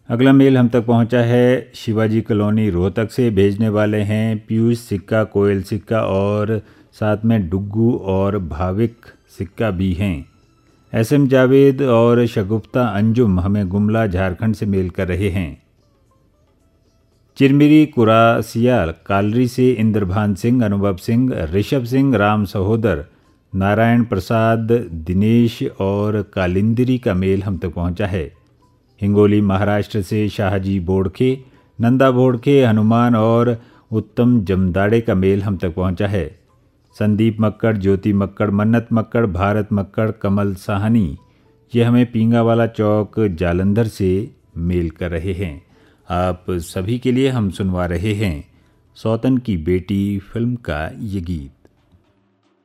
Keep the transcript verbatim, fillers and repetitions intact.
अगला मेल हम तक पहुंचा है शिवाजी कॉलोनी रोहतक से। भेजने वाले हैं पीयूष सिक्का, कोयल सिक्का और साथ में डुग्गू और भाविक सिक्का भी हैं। एस एम जावेद और शगुफ्ता अंजुम हमें गुमला झारखंड से मेल कर रहे हैं। चिरमिरी कुरासिया कालरी से इंद्रभान सिंह, अनुभव सिंह, ऋषभ सिंह, राम सहोदर, नारायण प्रसाद, दिनेश और कालिंदरी का मेल हम तक पहुंचा है। हिंगोली महाराष्ट्र से शाहजी बोड़खे, नंदा बोड़खे, हनुमान और उत्तम जमदाड़े का मेल हम तक पहुंचा है। संदीप मक्कड़, ज्योति मक्कड़, मन्नत मक्कड़, भारत मक्कड़, कमल साहनी, ये हमें पींगावाला चौक जालंधर से मेल कर रहे हैं। आप सभी के लिए हम सुनवा रहे हैं सौतन की बेटी फिल्म का ये गीत।